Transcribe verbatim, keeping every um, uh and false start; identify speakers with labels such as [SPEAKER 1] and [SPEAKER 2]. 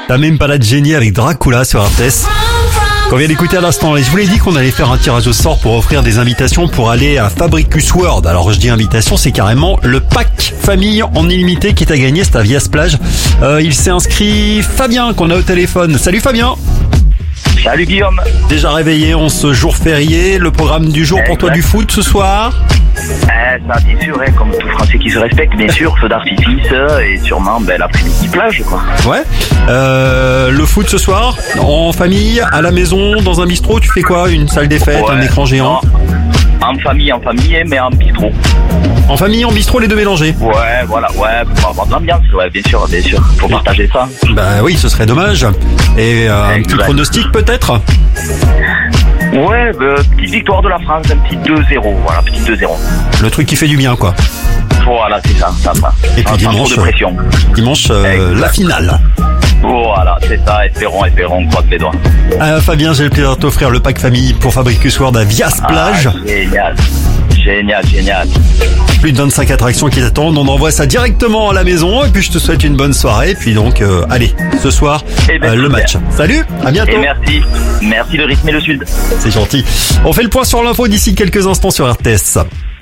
[SPEAKER 1] T'as même pas la génie avec Dracula sur R T S. Qu'on vient d'écouter à l'instant. Et je vous l'ai dit qu'on allait faire un tirage au sort pour offrir des invitations pour aller à Fabricus World. Alors je dis invitation, c'est carrément le pack famille en illimité qui est à gagner. C'est à Vias Plage. Euh, il s'est inscrit Fabien qu'on a au téléphone. Salut Fabien.
[SPEAKER 2] Salut Guillaume.
[SPEAKER 1] Déjà réveillé en ce jour férié. Le programme du jour pour toi du foot ce soir?
[SPEAKER 2] Eh, ça bien sûr, hein, comme tout Français qui se respecte, bien sûr, feu d'artifice et sûrement ben, l'après-midi plage quoi.
[SPEAKER 1] Ouais. Euh, le foot ce soir, en famille, à la maison, dans un bistrot, tu fais quoi? Une salle des fêtes,
[SPEAKER 2] Ouais,
[SPEAKER 1] un écran géant?
[SPEAKER 2] En, en famille, en famille, mais en bistrot.
[SPEAKER 1] En famille, en bistrot, les deux mélangés?
[SPEAKER 2] Ouais, voilà, ouais, pour avoir de l'ambiance, ouais, bien sûr, bien sûr. Faut partager ça.
[SPEAKER 1] Bah oui, ce serait dommage. Et euh, un petit
[SPEAKER 2] Exact.
[SPEAKER 1] pronostic peut-être?
[SPEAKER 2] Ouais, bah, petite victoire de la France, un petit deux zéro, voilà, petit deux zéro.
[SPEAKER 1] Le truc qui fait du bien quoi.
[SPEAKER 2] Voilà, c'est ça, ça va.
[SPEAKER 1] Et puis
[SPEAKER 2] Sans- sans
[SPEAKER 1] dimanche,
[SPEAKER 2] trop de pression.
[SPEAKER 1] Dimanche, euh,
[SPEAKER 2] Exact.
[SPEAKER 1] la finale.
[SPEAKER 2] Voilà, c'est ça, espérons, espérons, on croise les doigts.
[SPEAKER 1] Euh, Fabien, j'ai le plaisir de t'offrir le pack famille pour Fabricus World à Vias Plage.
[SPEAKER 2] Ah, génial, génial, génial.
[SPEAKER 1] Plus de vingt-cinq attractions qui t'attendent. On envoie ça directement à la maison. Et puis je te souhaite une bonne soirée. Et puis donc, euh, allez, ce soir,
[SPEAKER 2] Eh ben,
[SPEAKER 1] euh, le
[SPEAKER 2] super.
[SPEAKER 1] match. Salut, à bientôt.
[SPEAKER 2] Et merci, merci de rythmer le sud.
[SPEAKER 1] C'est gentil. On fait le point sur l'info d'ici quelques instants sur R T S.